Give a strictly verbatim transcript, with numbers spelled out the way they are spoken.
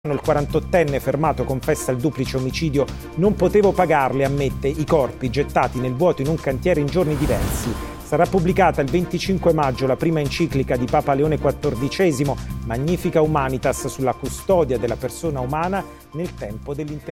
Il quarantottenne fermato confessa il duplice omicidio. Non potevo pagarli, ammette, i corpi gettati nel vuoto in un cantiere in giorni diversi. Sarà pubblicata il venticinque maggio la prima enciclica di Papa Leone quattordicesimo, Magnificat Humanitas, sulla custodia della persona umana nel tempo dell'interno.